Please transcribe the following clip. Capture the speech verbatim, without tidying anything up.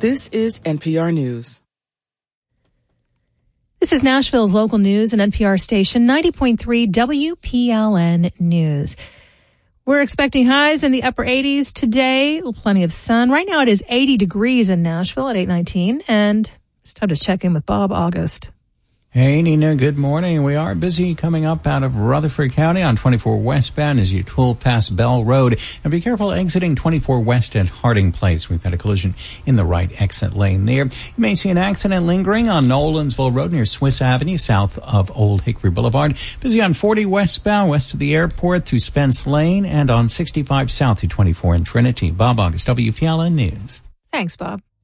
This is N P R News. This is Nashville's local news and N P R station ninety point three W P L N News. We're expecting highs in the upper eighties today. Plenty of sun. Right now it is eighty degrees in Nashville at eight nineteen. And it's time to check in with Bob August. Hey, Nina, good morning. We are busy coming up out of Rutherford County on twenty-four westbound as you tool past Bell Road. And be careful exiting twenty-four west at Harding Place. We've had a collision in the right exit lane there. You may see an accident lingering on Nolensville Road near Swiss Avenue, south of Old Hickory Boulevard. Busy on forty westbound west of the airport through Spence Lane and on sixty-five south through twenty-four in Trinity. Bob August, W P L N News. Thanks, Bob.